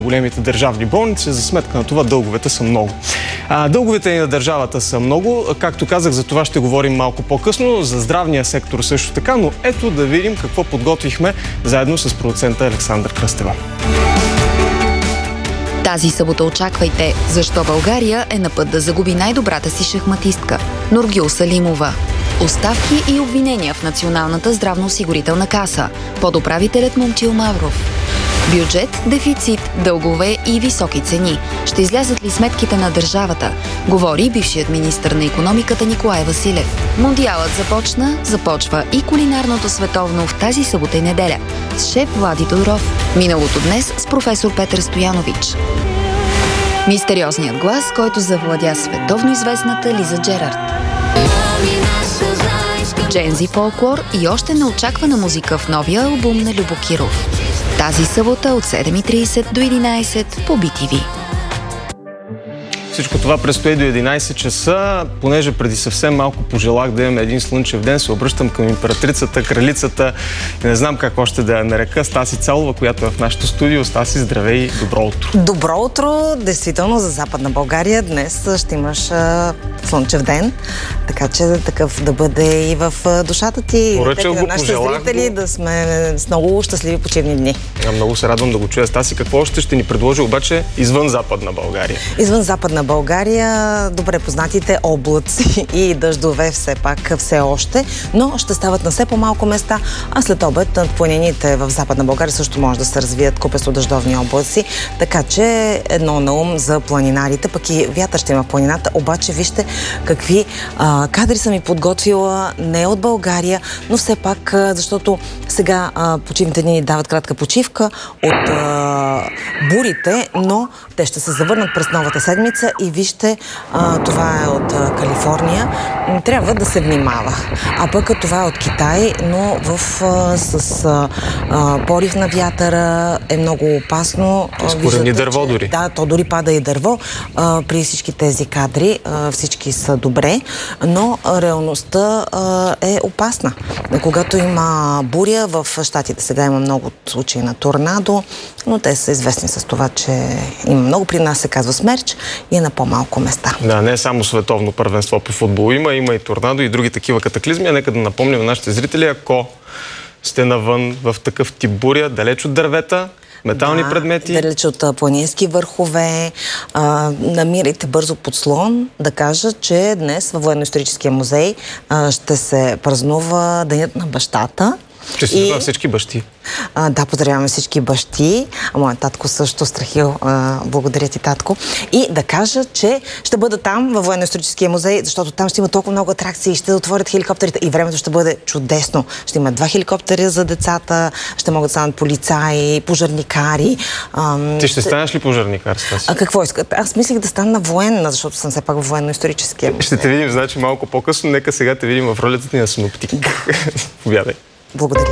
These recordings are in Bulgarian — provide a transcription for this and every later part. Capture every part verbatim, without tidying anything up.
големите държавни болници, за сметка на това дълговете са много. А, дълговете и на държавата са много. Както казах, за това ще говорим малко по-късно, за здравния сектор също така, но ето да видим какво подготвихме заедно с продуцента Александър Кръстева. Тази събота очаквайте защо България е на път да загуби най-добрата си шахматистка – Нургюл Салимова. Оставки и обвинения в Националната здравноосигурителна каса. Подуправителят Момчил Мавров. Бюджет, дефицит, дългове и високи цени. Ще излязат ли сметките на държавата? Говори бившият министър на икономиката Николай Василев. Мондиалът започна, започва и кулинарното световно в тази събота и неделя. С шеф Влади Тодоров. Миналото днес с професор Петър Стоянович. Мистериозният глас, който завладя световно известната Лиза Джерард. Джензи фолклор и още неочаквана музика в новия албум на Любо Киров. Тази събота от седем и трийсет до единайсет по Би Ти Ви. Всичко това предстои до единайсет часа, понеже преди съвсем малко пожелах да имаме един слънчев ден, се обръщам към императрицата, кралицата и не знам как още да я нарека, Стаси Цалова, която е в нашото студио. Стаси, здравей, добро утро! Добро утро! Действително за Западна България днес ще имаш а, слънчев ден, така че такъв да бъде и в душата ти, Поръчал и го, на нашите пожелах зрители, го. Да сме с много щастливи почивни дни. А, много се радвам да го чуя. Стаси, какво още ще ни предложи обаче извън Западна България? Извън Западна България, добре познатите облаци и дъждове все пак все още, но ще стават на все по-малко места, а след обед над планините в Западна България също може да се развият купесто дъждовни облаци, така че едно на ум за планинарите, пък и вятър ще има в планината, обаче вижте какви а, кадри съм ми подготвила, не от България, но все пак, а, защото сега а, почивните дни ни дават кратка почивка от а, бурите, но те ще се завърнат през новата седмица и вижте, а, това е от а, Калифорния. Трябва да се внимава. А пък това е от Китай, но в, а, с а, а, порив на вятъра е много опасно. С корени дърво дори. Да, то дори пада и дърво. А, при всички тези кадри а, всички са добре, но а, реалността а, е опасна. Когато има буря, в щатите сега има много случаи на торнадо, но те са известни с това, че има много, при нас се казва смерч и е на по-малко места. Да, не е само световно първенство по футбол. Има, има и торнадо и други такива катаклизми. А нека да напомним на нашите зрители, ако сте навън в такъв тип буря, далеч от дървета, метални да, предмети. Далеч от планински върхове. А, намирайте бързо подслон. Да кажа, че днес във Военно-историческия музей а, ще се празнува Денят на бащата. Ще си и... всички бащи. А, да, поздравяваме всички бащи. А моят татко също, Страхил. А, благодаря ти, татко. И да кажа, че ще бъда там във Военно-историческия музей, защото там ще има толкова много атракции, ще отворят хеликоптерите и времето ще бъде чудесно. Ще има два хеликоптера за децата, ще могат да станат полицаи, пожарникари. Ам... Ти ще станеш ли пожарникар, Стаси? А какво искат? Аз мислих да стана военна, защото съм все пак във Военно-историческия музей. Ще те видим, значи, малко по-късно. Нека сега те видим в ролята ти на синоптик. Да. Повядай. Благодаря.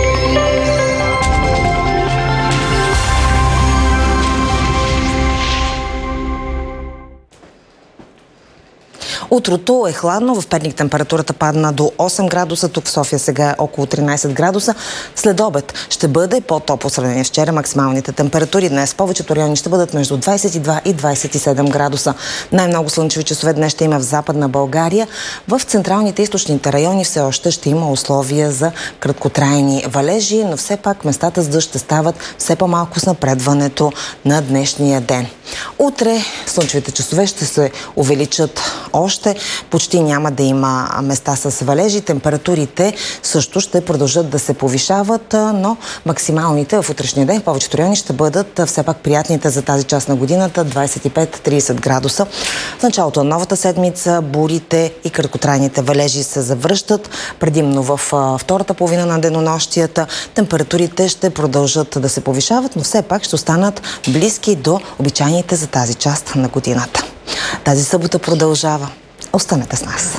Утрото е хладно, в Перник температурата падна до осем градуса, тук в София сега е около тринайсет градуса. След обед ще бъде по-топло в сравнение с вчера. Максималните температури днес в повечето райони ще бъдат между двайсет и два и двайсет и седем градуса. Най-много слънчеви часове днес ще има в Западна България. В централните и източните райони все още ще има условия за краткотрайни валежи, но все пак местата с дъжд ще стават все по-малко с напредването на днешния ден. Утре слънчевите часове ще се увеличат още. Почти няма да има места с валежи. Температурите също ще продължат да се повишават, но максималните в утрешния ден в повечето райони ще бъдат все пак приятните за тази част на годината двайсет и пет до трийсет градуса. В началото на новата седмица бурите и краткотрайните валежи се завръщат. Предимно в втората половина на денонощията температурите ще продължат да се повишават, но все пак ще останат близки до обичайните за тази част на годината. Тази събота продължава. Останете с нас.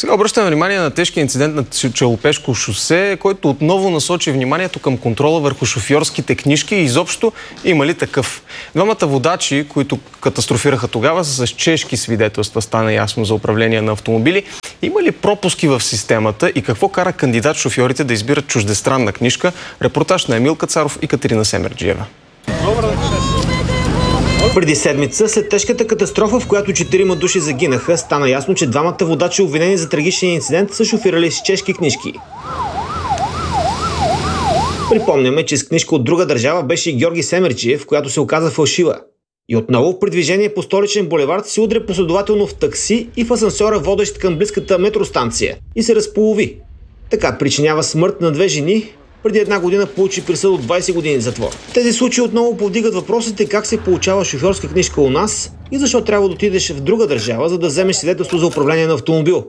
Сега обръщаме внимание на тежкия инцидент на Челопешко шосе, който отново насочи вниманието към контрола върху шофьорските книжки и изобщо има ли такъв. Двамата водачи, които катастрофираха тогава, са с чешки свидетелства, стана ясно, за управление на автомобили. Има ли пропуски в системата и какво кара кандидат шофьорите да избират чуждестранна книжка? Репортаж на Емил Кацаров и Катерина Семерджиева. Преди седмица, след тежката катастрофа, в която четирима души загинаха, стана ясно, че двамата водачи, обвинени за трагичния инцидент, са шофирали с чешки книжки. Припомняме, че с книжка от друга държава беше и Георги Семерджиев, която се оказа фалшива. И отново при движение по Столичен булевард се удря последователно в такси и в асансьора, водещ към близката метростанция, и се разполови. Така причинява смърт на две жени. Преди една година получи присъда от двайсет години затвор. Тези случаи отново повдигат въпросите как се получава шофьорска книжка у нас и защо трябва да отидеш в друга държава, за да вземеш свидетелство за управление на автомобил.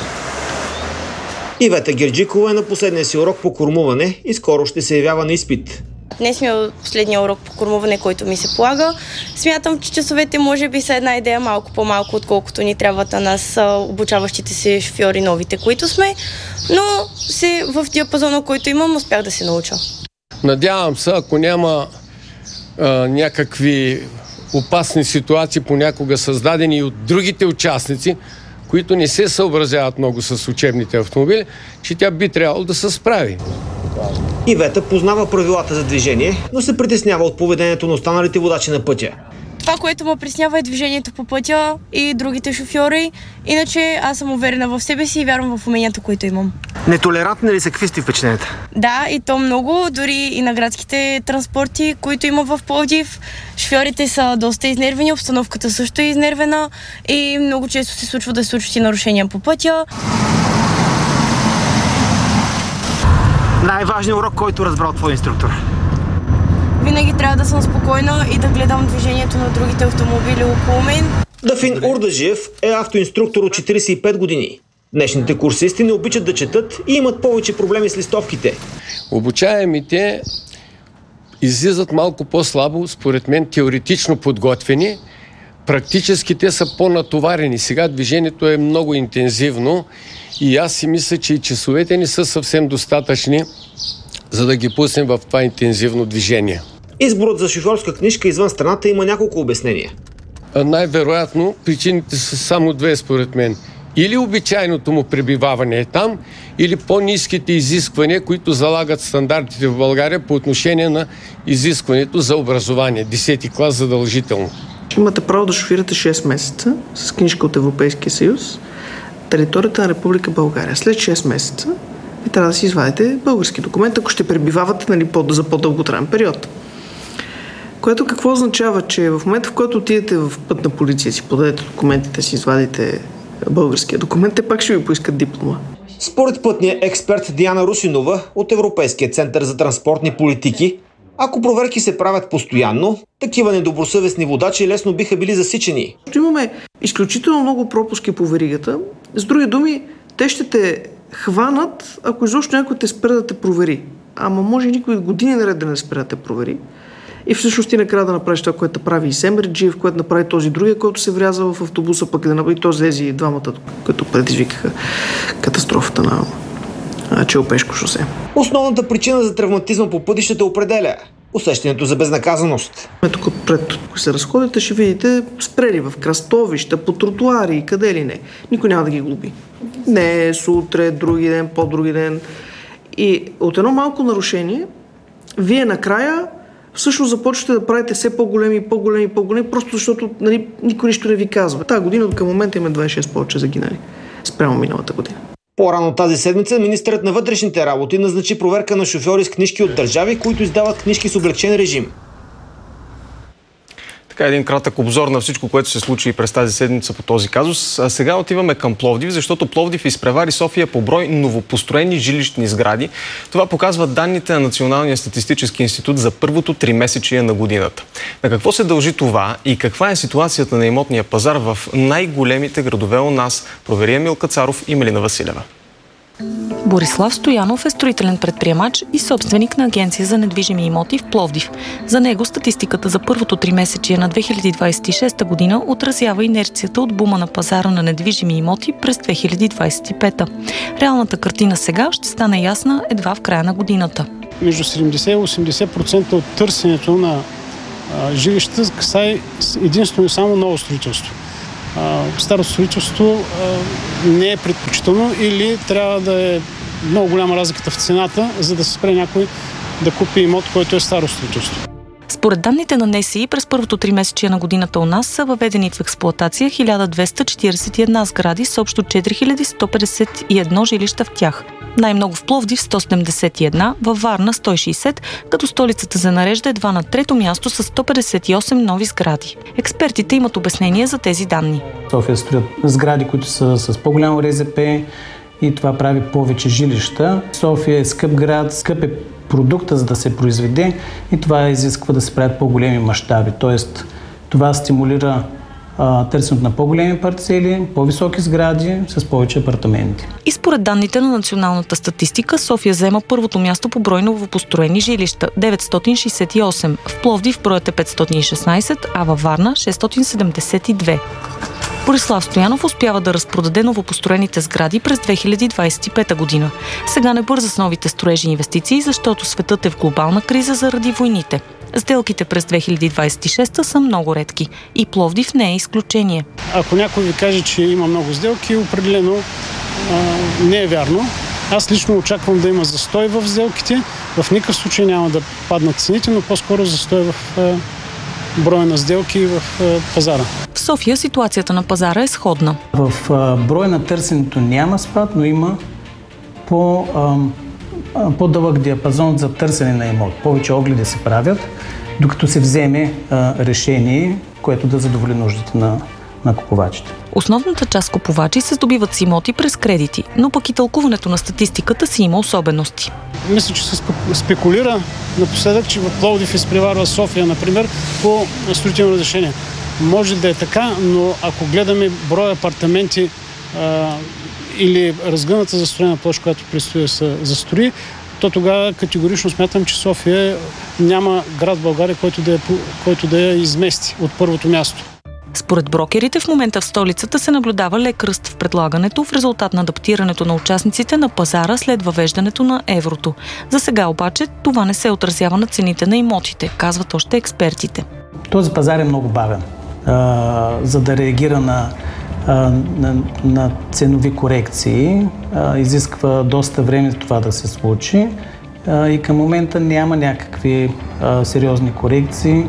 Ивета Герджикова е на последния си урок по кормуване и скоро ще се явява на изпит. Днес ми е последния урок по кормуване, който ми се полага. Смятам, че часовете може би са една идея малко по-малко, отколкото ни трябват на нас обучаващите се шофьори, новите, които сме, но се в диапазона, който имам, успях да се науча. Надявам се, ако няма а, някакви опасни ситуации, понякога създадени и от другите участници, които не се съобразяват много с учебните автомобили, че тя би трябвало да се справи. Ивета познава правилата за движение, но се притеснява от поведението на останалите водачи на пътя. Това, което ме притеснява, е движението по пътя и другите шофьори. Иначе аз съм уверена в себе си и вярвам в уменията, които имам. Нетолерантни ли са? Какви сте впечатлението? Да, и то много, дори и на градските транспорти, които има в Пловдив. Шофьорите са доста изнервени, обстановката също е изнервена и много често се случва да се случват и нарушения по пътя. Най-важният урок, който разбрал твой инструктор? Винаги трябва да съм спокойна и да гледам движението на другите автомобили около мен. Дафин Урдажиев е автоинструктор от четирийсет и пет години. Днешните курсисти не обичат да четат и имат повече проблеми с листовките. Обучаемите излизат малко по-слабо, според мен, теоретично подготвени. Практически те са по-натоварени. Сега движението е много интензивно и аз си мисля, че и часовете не са съвсем достатъчни, за да ги пуснем в това интензивно движение. Изборът за шофьорска книжка извън страната има няколко обяснения. Най-вероятно причините са само две, според мен. Или обичайното му пребиваване е там, или по-ниските изисквания, които залагат стандартите в България по отношение на изискването за образование. десети клас задължително. Имате право да шофирате шест месеца с книжка от Европейския съюз, територията на Република България. След шест месеца ви трябва да си извадите български документ, ако ще пребивавате, нали, за по-дълготраен период. Което какво означава, че в момента, в който отидете в пътна полиция, си подадете документите, си извадите българския документ, те пак ще ви поискат диплома. Според пътния експерт Диана Русинова от Европейския център за транспортни политики, ако проверки се правят постоянно, такива недобросъвестни водачи лесно биха били засичани. Имаме изключително много пропуски по веригата. С други думи, те ще те хванат, ако изобщо някой те спре да те провери. Ама може никой години наред да не спре да те провери. И всъщност ти накрая да направиш това, което прави и Семерджиев, което направи този другия, който се вряза в автобуса, пък да направи то злези и двамата, които предизвикаха катастрофата на Челопешко шосе. Основната причина за травматизма по пътищата определя усещането за безнаказаност. Тук отпред, ако се разходите, ще видите спрели в кръстовища, по тротуари и къде ли не. Никой няма да ги глоби. Не, сутре, други ден, по-други ден. И от едно малко нарушение, вие накрая всъщност започвате да правите все по-големи, по-големи, по-големи, просто защото, нали, никой нищо не ви казва. Тази година до към момента има двайсет и шест повече загинали спрямо миналата година. По-рано тази седмица министърът на вътрешните работи назначи проверка на шофьори с книжки от държави, които издават книжки с облекчен режим. Така, един кратък обзор на всичко, което се случи през тази седмица по този казус. А сега отиваме към Пловдив, защото Пловдив изпревари София по брой новопостроени жилищни сгради. Това показват данните на Националния статистически институт за първото тримесечие на годината. На какво се дължи това и каква е ситуацията на имотния пазар в най-големите градове у нас? Провери Емил Кацаров и Мелина Василева. Борислав Стоянов е строителен предприемач и собственик на агенция за недвижими имоти в Пловдив. За него статистиката за първото тримесечие на две хиляди двадесет и шеста година отразява инерцията от бума на пазара на недвижими имоти през две хиляди двадесет и пета. Реалната картина сега ще стане ясна едва в края на годината. Между седемдесет и осемдесет процента от търсенето на а, жилища касае единствено и само ново строителство. Старо строителство не е предпочитано или трябва да е много голяма разликата в цената, за да се спре някой да купи имот, който е старо строителство. Според данните на НСИ, през първото тримесечие на годината у нас са въведени в експлоатация хиляда двеста четиридесет и една сгради с общо четири хиляди сто петдесет и едно жилища в тях. Най-много в Пловдив сто седемдесет и една, във Варна сто и шейсет, като столицата занарежда едва на трето място с сто петдесет и осем нови сгради. Експертите имат обяснение за тези данни. В София строят сгради, които са с по-голямо РЗП и това прави повече жилища. София е скъп град, скъп е продукта, за да се произведе и това изисква да се правят по-големи мащаби. Тоест, това стимулира търсенето на по-големи парцели, по-високи сгради с повече апартаменти. И според данните на националната статистика, София заема първото място по брой новопостроени жилища – деветстотин шейсет и осем. В Пловдив броят е петстотин и шестнадесет, а във Варна – шестстотин седемдесет и две. Борислав Стоянов успява да разпродаде новопостроените сгради през две хиляди двадесет и пета година. Сега не бърза с новите строежи и инвестиции, защото светът е в глобална криза заради войните. Сделките през две хиляди двадесет и шеста са много редки и Пловдив не е изключение. Ако някой ви каже, че има много сделки, определено а, не е вярно. Аз лично очаквам да има застой в сделките. В никакъв случай няма да паднат цените, но по-скоро застой в а, броя на сделки и в а, пазара. В София ситуацията на пазара е сходна. В а, броя на търсенето няма спад, но има по... А, по-дълъг диапазон за търсене на имот. Повече огледи се правят, докато се вземе а, решение, което да задоволи нуждите на, на купувачите. Основната част купувачи се здобиват с имоти през кредити, но пък и тълкуването на статистиката си има особености. Мисля, че се спекулира напоследък, че в Пловдив изпреварва София, например, по строително разрешение. Може да е така, но ако гледаме броя апартаменти а, или разгъната застроена площ, която предстои да се застрои, то тогава категорично смятам, че София няма град в България, който да, я, който да я измести от първото място. Според брокерите в момента в столицата се наблюдава лек ръст в предлагането в резултат на адаптирането на участниците на пазара след въвеждането на еврото. За сега обаче това не се отразява на цените на имотите, казват още експертите. Този пазар е много бавен, а, за да реагира на На, на ценови корекции. А, изисква доста време това да се случи а, и към момента няма някакви а, сериозни корекции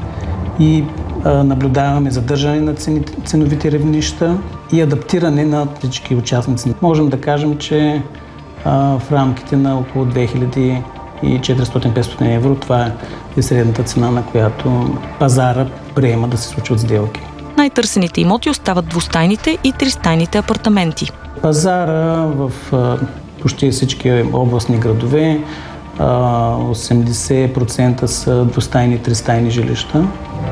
и а, наблюдаваме задържане на цените, ценовите равнища и адаптиране на всички участници. Можем да кажем, че а, в рамките на около две хиляди и четиристотин до петстотин евро това е средната цена, на която пазара приема да се случват сделки. Най-търсените имоти остават двустайните и тристайните апартаменти. Пазара в а, почти всички областни градове а, осемдесет процента са двустайни и тристайни жилища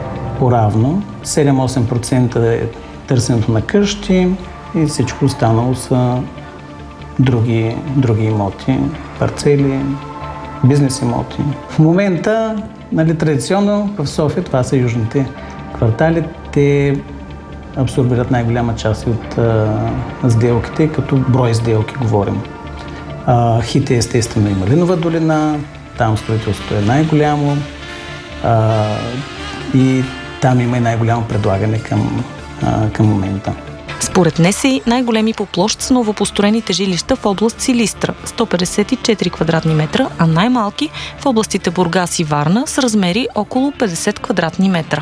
поравно. седем до осем процента е търсенето на къщи и всичко останало са други, други имоти, парцели, бизнес имоти. В момента, нали, традиционно в София това са южните квартали. Те абсорбират най-голяма част от а, сделките, като брой сделки говорим. А, Хит е естествено и Малинова долина, там строителството е най-голямо а, и там има и най-голямо предлагане към, а, към момента. Според НСИ най-големи по площ са новопостроените жилища в област Силистра – сто петдесет и четири квадратни метра, а най-малки в областите Бургас и Варна с размери около петдесет квадратни метра.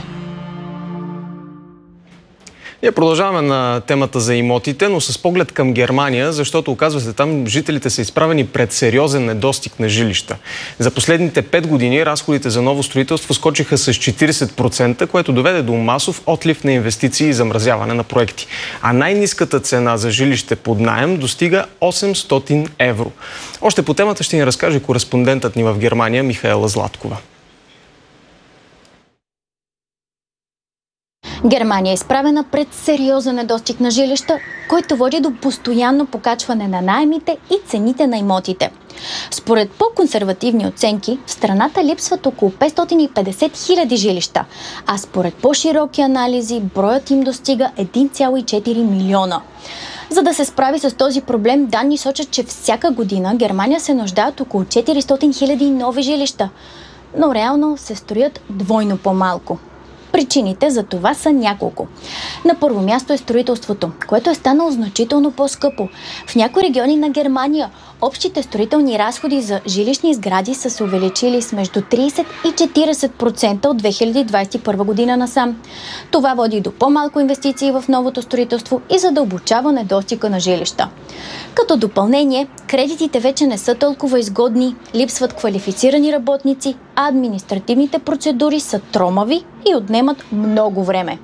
Ние продължаваме на темата за имотите, но с поглед към Германия, защото оказва се там жителите са изправени пред сериозен недостиг на жилища. За последните пет години разходите за ново строителство скочиха с четиридесет процента, което доведе до масов отлив на инвестиции и замразяване на проекти. А най-ниската цена за жилище под наем достига осемстотин евро. Още по темата ще ни разкаже кореспондентът ни в Германия Михаела Златкова. Германия е изправена пред сериозен недостиг на жилища, който води до постоянно покачване на наемите и цените на имотите. Според по-консервативни оценки, в страната липсват около петстотин и петдесет хиляди жилища, а според по-широки анализи, броят им достига един цяло и четири милиона. За да се справи с този проблем, данни сочат, че всяка година Германия се нуждае от около четиристотин хиляди нови жилища, но реално се строят двойно по-малко. Причините за това са няколко. На първо място е строителството, което е станало значително по-скъпо. В някои региони на Германия общите строителни разходи за жилищни сгради са се увеличили с между трийсет и четирийсет процента от две хиляди двадесет и първа година насам. Това води до по-малко инвестиции в новото строителство и задълбочава недостига на жилища. Като допълнение, кредитите вече не са толкова изгодни, липсват квалифицирани работници, а административните процедури са тромави и отнемат много време.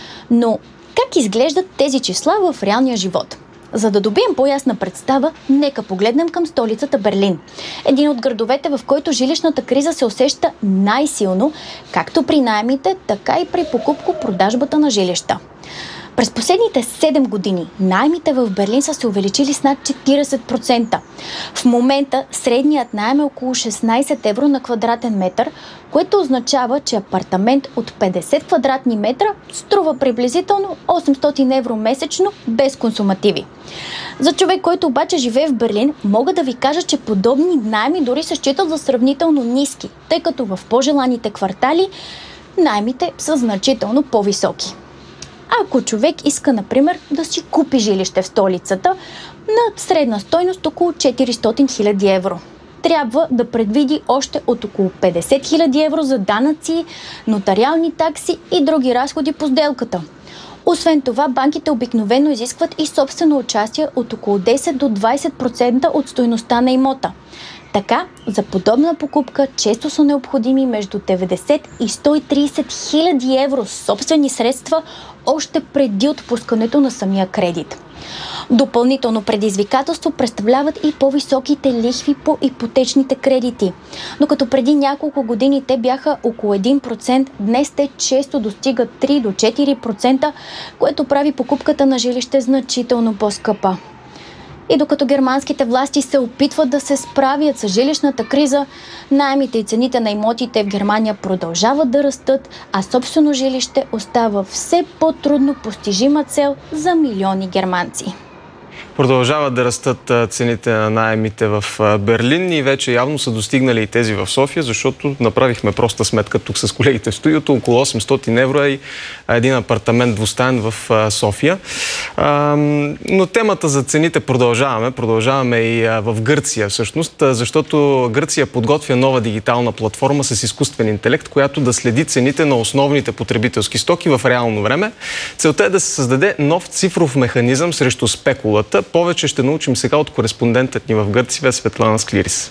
Но как изглеждат тези числа в реалния живот? За да добием по-ясна представа, нека погледнем към столицата Берлин. Един от градовете, в който жилищната криза се усеща най-силно, както при наемите, така и при покупко-продажбата на жилища. През последните седем години наемите в Берлин са се увеличили с над четирийсет процента. В момента средният наем е около шестнайсет евро на квадратен метър, което означава, че апартамент от петдесет квадратни метра струва приблизително осемстотин евро месечно без консумативи. За човек, който обаче живее в Берлин, мога да ви кажа, че подобни наеми дори се считат за сравнително ниски, тъй като в по-желаните квартали наемите са значително по-високи. Ако човек иска, например, да си купи жилище в столицата на средна стойност около четиристотин хиляди евро, трябва да предвиди още от около петдесет хиляди евро за данъци, нотариални такси и други разходи по сделката. Освен това, банките обикновено изискват и собствено участие от около десет до двадесет процента от стойността на имота. Така, за подобна покупка често са необходими между деветдесет и сто и трийсет хиляди евро собствени средства още преди отпускането на самия кредит. Допълнително предизвикателство представляват и по-високите лихви по ипотечните кредити. Докато преди няколко години те бяха около един процент, днес те често достигат три до четири процента, което прави покупката на жилище значително по-скъпа. И докато германските власти се опитват да се справят с жилищната криза, наемите и цените на имотите в Германия продължават да растат, а собствено жилище остава все по-трудно постижима цел за милиони германци. Продължават да растат цените на наемите в Берлин и вече явно са достигнали и тези в София, защото направихме проста сметка тук с колегите в студиото. Около осемстотин евро е един апартамент двустаен в София. Но темата за цените продължаваме. Продължаваме и в Гърция всъщност, защото Гърция подготвя нова дигитална платформа с изкуствен интелект, която да следи цените на основните потребителски стоки в реално време. Целта е да се създаде нов цифров механизъм срещу спекулата. Повече ще научим сега от кореспондентът ни в Гърция, Светлана Склирис.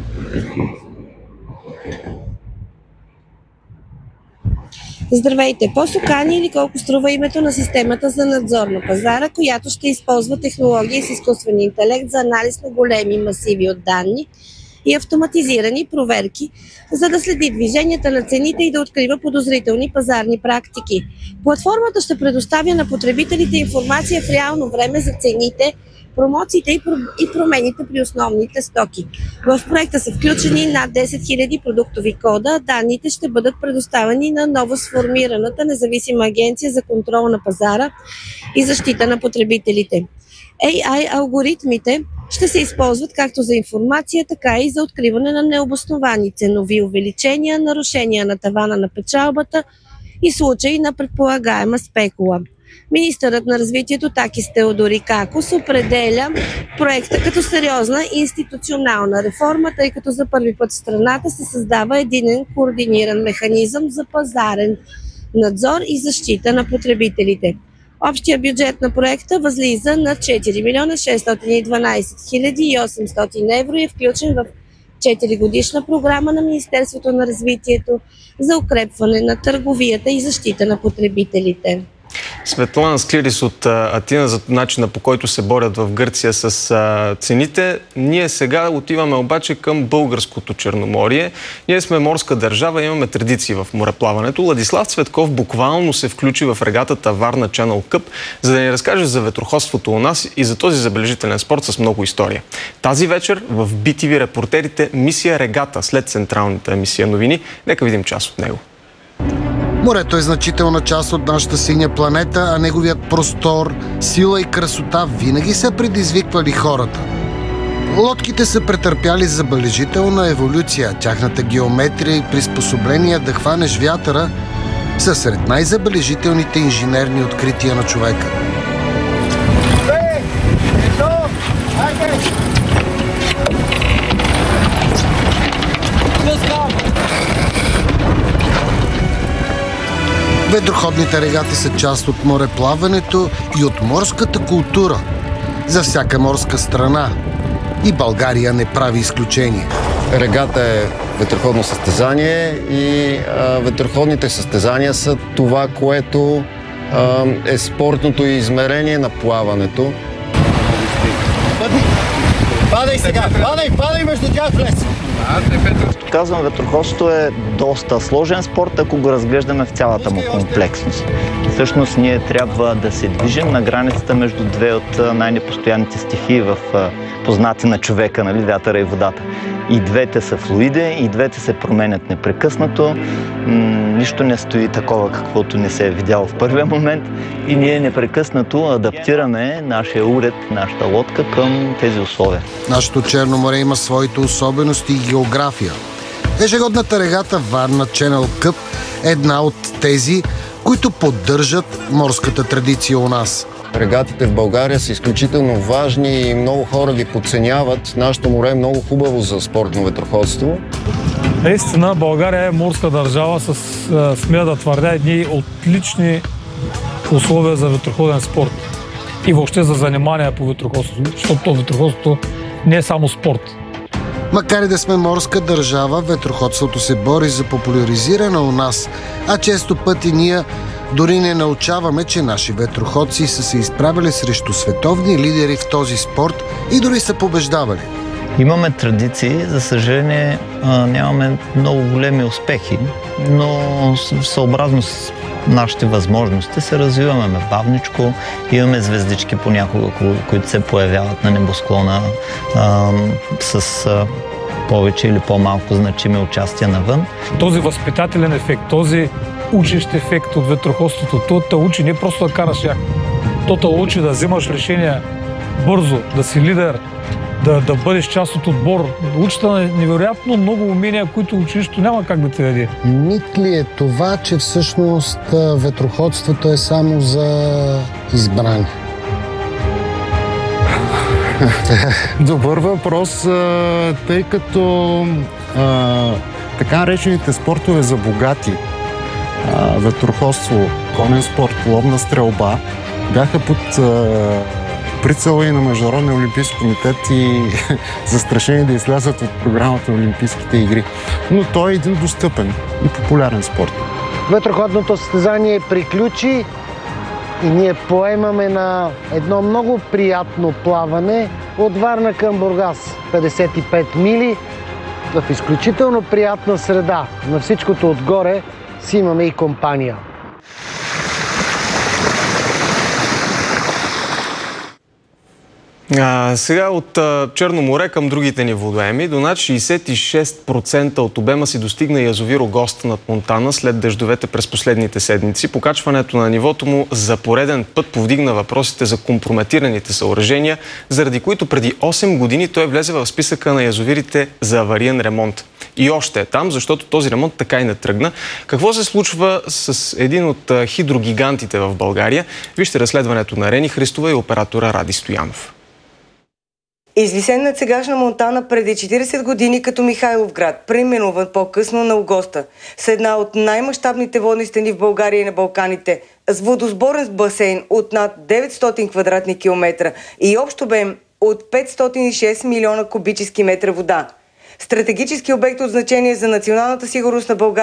Здравейте! По-сукани или колко струва името на системата за надзор на пазара, която ще използва технологии с изкуствен интелект за анализ на големи масиви от данни и автоматизирани проверки, за да следи движенията на цените и да открива подозрителни пазарни практики. Платформата ще предоставя на потребителите информация в реално време за цените, промоциите и промените при основните стоки. В проекта са включени над десет хиляди продуктови кода, а данните ще бъдат предоставени на ново сформираната независима агенция за контрол на пазара и защита на потребителите. ей ай-алгоритмите ще се използват както за информация, така и за откриване на необосновани ценови увеличения, нарушения на тавана на печалбата и случаи на предполагаема спекула. Министърът на развитието Такис Теодорикакос определя проекта като сериозна институционална реформа, тъй като за първи път в страната се създава единен координиран механизъм за пазарен надзор и защита на потребителите. Общия бюджет на проекта възлиза на четири милиона шестстотин и дванадесет хиляди и осемстотин евро и е включен в четиригодишна програма на Министерството на развитието за укрепване на търговията и защита на потребителите. Светлана Склирис от Атина за начина, по който се борят в Гърция с а, цените. Ние сега отиваме обаче към българското Черноморие. Ние сме морска държава, имаме традиции в мореплаването. Владислав Цветков буквално се включи в регатата Варна Channel Cup, за да ни разкаже за ветроходството у нас и за този забележителен спорт с много история. Тази вечер в би ти ви репортерите мисия регата след централната емисия новини. Нека видим част от него. Морето е значителна част от нашата синя планета, а неговият простор, сила и красота винаги са предизвиквали хората. Лодките са претърпяли забележителна еволюция. Тяхната геометрия и приспособления да хванеш вятъра са сред най-забележителните инженерни открития на човека. Ветроходните регати са част от мореплаването и от морската култура за всяка морска страна. И България не прави изключение. Регата е ветроходно състезание и а, ветроходните състезания са това, което а, е спортното измерение на плаването. Падай сега! Падай! Падай между тях влез! Казвам, ветроходството е доста сложен спорт, ако го разглеждаме в цялата му комплексност. Всъщност ние трябва да се движим на границата между две от най-непостоянните стихии в познати на човека, нали, вятъра и водата. И двете са флуиди, и двете се променят непрекъснато. М- нищо не стои такова, каквото не се е видяло в първия момент. И ние непрекъснато адаптираме нашия уред, нашата лодка към тези условия. Нашето Черно море има своите особености и география. Ежегодната регата Варна Channel Cup е една от тези, които поддържат морската традиция у нас. Регатите в България са изключително важни и много хора ги подценяват. Нашето море е много хубаво за спортно ветроходство. Наистина България е морска държава с, смея да твърдя, едни отлични условия за ветроходен спорт и въобще за занимание по ветроходството, защото ветроходството не е само спорт. Макар и да сме морска държава, ветроходството се бори за популяризиране у нас, а често пъти ние дори не научаваме, че наши ветроходци са се изправили срещу световни лидери в този спорт и дори са побеждавали. Имаме традиции, за съжаление нямаме много големи успехи, но съобразно с нашите възможности се развиваме бавничко, имаме звездички понякога, които се появяват на небосклона а, с а, повече или по-малко значими участия навън. Този възпитателен ефект, този учещ ефект от ветроходството, то те учи не просто да караш яхта, то те учи да взимаш решения бързо, да си лидер, да, да бъдеш част от отбор. Учите на невероятно много умения, които училището няма как да те даде. Мит ли е това, че всъщност ветроходството е само за избрани? Добър въпрос, тъй като а, така наречените спортове за богати, а, ветроходство, конен спорт, ловна стрелба, бяха под а, прицела и на Международния олимпийски комитет и застрашени да излязат от програмата на Олимпийските игри. Но той е един достъпен и популярен спорт. Ветроходното състезание приключи и ние поемаме на едно много приятно плаване от Варна към Бургас. петдесет и пет мили в изключително приятна среда. На всичкото отгоре си имаме и компания. А, сега от а, Черно море към другите ни водоеми. До над шейсет и шест процента от обема си достигна язовир Огоста над Монтана след дъждовете през последните седмици. Покачването на нивото му за пореден път повдигна въпросите за компрометираните съоръжения, заради които преди осем години той влезе в списъка на язовирите за авариен ремонт. И още е там, защото този ремонт така и не тръгна. Какво се случва с един от хидрогигантите в България? Вижте разследването на Рени Христова и оператора Ради Стоянов. Извисен над сегашна Монтана преди четирийсет години като Михайловград, преименуван по-късно на Огоста, с една от най-мащабните водни стени в България и на Балканите, с водосборен басейн от над деветстотин квадратни километра и общ обем от петстотин и шест милиона кубически метра вода. Стратегически обект от значение за националната сигурност на България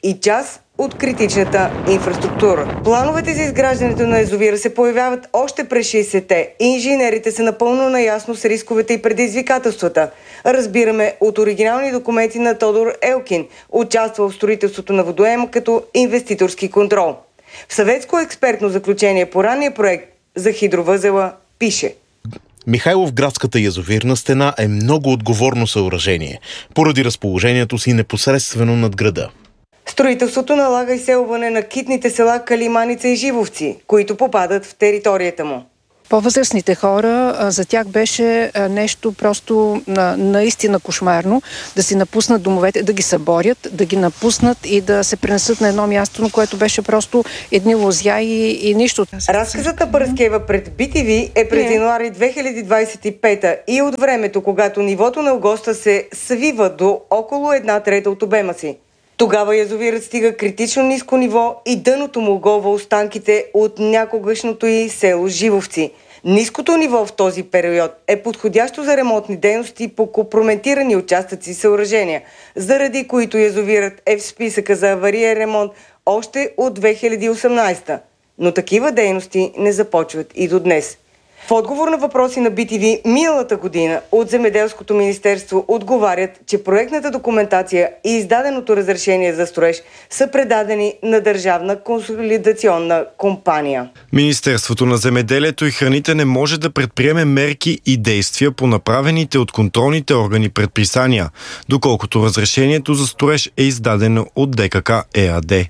и част от критичната инфраструктура. Плановете за изграждането на язовира се появяват още през шейсетте и инженерите са напълно наясно с рисковете и предизвикателствата. Разбираме от оригинални документи на Тодор Елкин, участвал в строителството на водоема като инвеститорски контрол. В съветско експертно заключение по ранния проект за хидровъзела пише: Михайловградската язовирна стена е много отговорно съоръжение, поради разположението си непосредствено над града. Строителството налага изселване на китните села Калиманица и Живовци, които попадат в територията му. По-възрастните хора, за тях беше нещо просто наистина кошмарно да си напуснат домовете, да ги съборят, да ги напуснат и да се пренесат на едно място, на което беше просто едни лозя и, и нищо. Разказът на Параскева пред Би Ти Ви е през януари две хиляди двадесет и пета и от времето, когато нивото на Огоста се свива до около една трета от обема си. Тогава язовирът стига критично ниско ниво и дъното му оголва останките от някогашното и село Живовци. Ниското ниво в този период е подходящо за ремонтни дейности по компрометирани участъци и съоръжения, заради които язовирът е в списъка за авариен ремонт още от две хиляди и осемнадесета. Но такива дейности не започват и до днес. В отговор на въпроси на Би Ти Ви миналата година от Земеделското министерство отговарят, че проектната документация и издаденото разрешение за строеж са предадени на Държавна консолидационна компания. Министерството на земеделието и храните не може да предприеме мерки и действия по направените от контролните органи предписания, доколкото разрешението за строеж е издадено от Де Ка Ка Е А Де.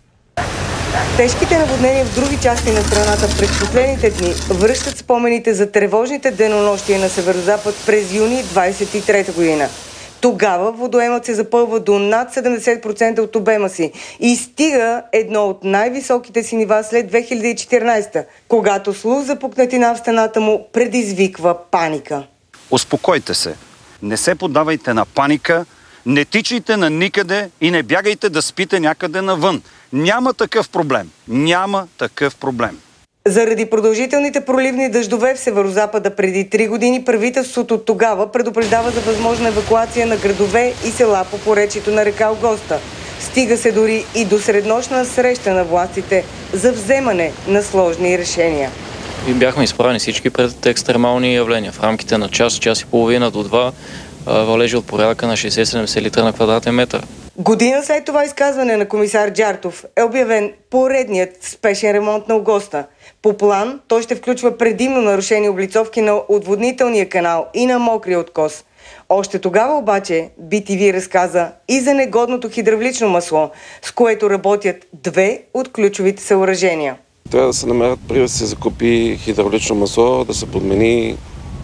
Тежките наводнения в други части на страната през последните дни връщат спомените за тревожните денонощия на северозапад през юни двадесет и трета година. Тогава водоемът се запълва до над седемдесет процента от обема си и стига едно от най-високите си нива след две хиляди и четиринадесета, когато слух за пукнатина в стената му предизвиква паника. Успокойте се, не се поддавайте на паника, не тичайте на никъде и не бягайте да спите някъде навън. Няма такъв проблем. Няма такъв проблем. Заради продължителните проливни дъждове в северозапада преди три години, правителството тогава предупреждава за възможна евакуация на градове и села по поречието на река Огоста. Стига се дори и до среднощна среща на властите за вземане на сложни решения. И бяхме изправени всички пред екстремални явления. В рамките на час, час и половина до два валежи от порядъка на шейсет до седемдесет литра на квадратен метър. Година след това изказване на комисар Джартов е обявен поредният спешен ремонт на Огоста. По план той ще включва предимно нарушени облицовки на отводнителния канал и на мокрия откос. Още тогава обаче Би Ти Ви разказа и за негодното хидравлично масло, с което работят две от ключовите съоръжения. Трябва да се намерят, преди да се закупи хидравлично масло, да се подмени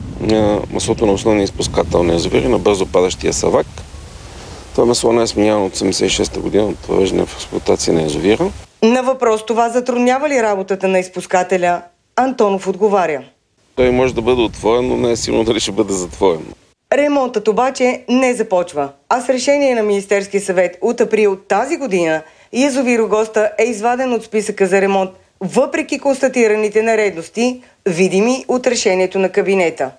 маслото на основния изпускател на язовири, на бързо падащия Савак. Това масло не е сменявано от седемдесет и шеста година от въвеждане в експлоатация на язовира. На въпрос това затруднява ли работата на изпускателя, Антонов отговаря: Той може да бъде отворен, но не е сигурно дали ще бъде затворен. Ремонтът обаче не започва, а с решение на Министерския съвет от април тази година язовир Огоста е изваден от списъка за ремонт, въпреки констатираните нередности, видими от решението на кабинета.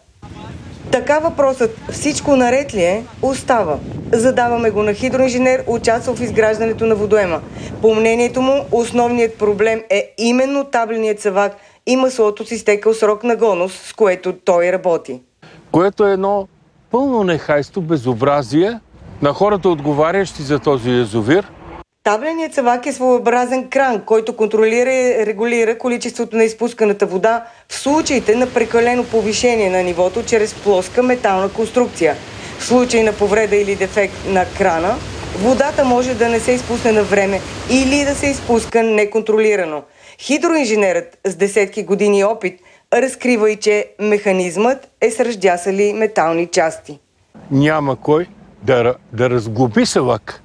Така въпросът всичко наред ли е, остава. Задаваме го на хидроинженер, участвал в изграждането на водоема. По мнението му, основният проблем е именно табленият Савак и маслото с изтекал срок на годност, с което той работи. Което е едно пълно нехайство, безобразие на хората, отговарящи за този язовир. Табленият Савак е своеобразен кран, който контролира и регулира количеството на изпусканата вода в случаите на прекалено повишение на нивото чрез плоска метална конструкция. В случай на повреда или дефект на крана, водата може да не се изпусне на време или да се изпуска неконтролирано. Хидроинженерът с десетки години опит разкрива и, че механизмът е с ръждясали метални части. Няма кой да, да разглоби Савак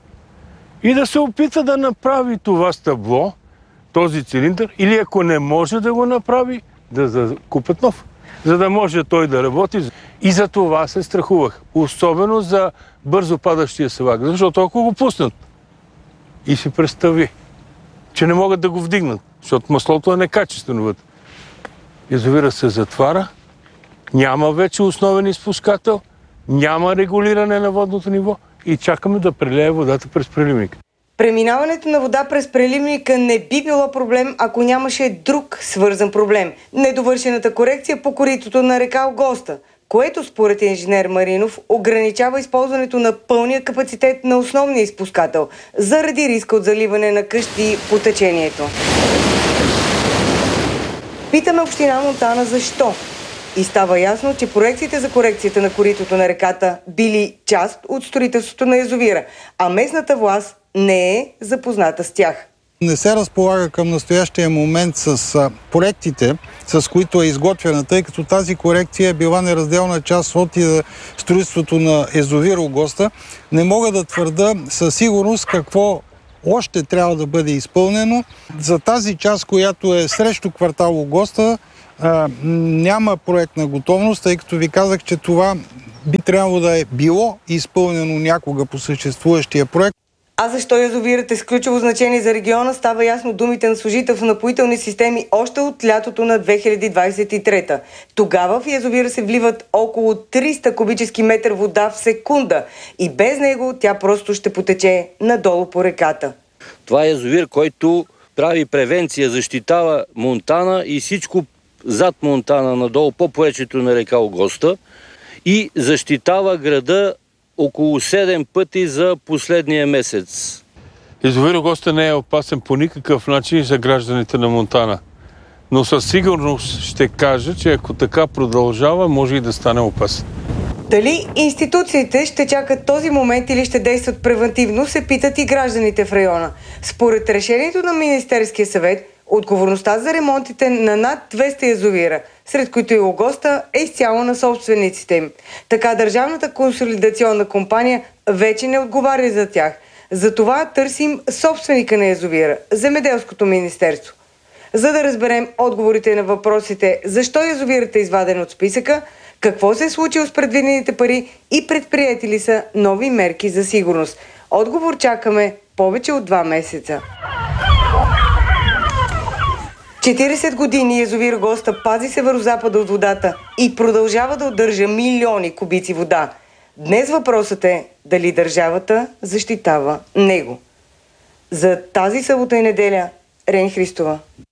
и да се опита да направи това стъбло, този цилиндър, или ако не може да го направи, да закупят нов, за да може той да работи. И за това се страхувах, особено за бързо падащия Савак, защото ако го пуснат и си представи, че не могат да го вдигнат, защото маслото е некачествено вътре. Язовира се затваря, няма вече основен изпускател, няма регулиране на водното ниво и чакаме да прелее водата през преливника. Преминаването на вода през преливника не би било проблем, ако нямаше друг свързан проблем – недовършената корекция по коритото на река Огоста, което според инженер Маринов ограничава използването на пълния капацитет на основния изпускател заради риска от заливане на къщи по течението. Питаме община Монтана защо. И става ясно, че проекциите за корекцията на коритото на реката били част от строителството на язовира, а местната власт не е запозната с тях. Не се разполага към настоящия момент с а, проектите, с които е изготвена, тъй като тази корекция е била неразделна част от и, строителството на язовир Огоста. Не мога да твърда със сигурност какво още трябва да бъде изпълнено. За тази част, която е срещу квартал Огоста, а, няма проектна готовност, тъй като ви казах, че това би трябвало да е било изпълнено някога по съществуващия проект. А защо язовирът е с ключово значение за региона, става ясно думите на служител в Напоителни системи още от лятото на две хиляди двадесет и трета. Тогава в язовира се вливат около триста кубически метър вода в секунда и без него тя просто ще потече надолу по реката. Това е язовир, който прави превенция, защитава Монтана и всичко зад Монтана надолу по поречието на река Огоста и защитава града около седем пъти за последния месец. Язовир Огоста не е опасен по никакъв начин за гражданите на Монтана. Но със сигурност ще кажа, че ако така продължава, може и да стане опасен. Дали институциите ще чакат този момент или ще действат превентивно, се питат и гражданите в района. Според решението на Министерския съвет, отговорността за ремонтите на над двеста язовира, сред които и Огоста, е изцяло на собствениците им. Така Държавната консолидационна компания вече не отговаря за тях. Затова търсим собственика на язовира – Земеделското министерство. За да разберем отговорите на въпросите защо язовирът е изваден от списъка, какво се е случило с предвидените пари и предприети ли са нови мерки за сигурност. Отговор чакаме повече от два месеца. четиридесет години язовир Огоста пази северозапада от водата и продължава да удържа милиони кубици вода. Днес въпросът е дали държавата защитава него. За тази събота и неделя, Рени Христова.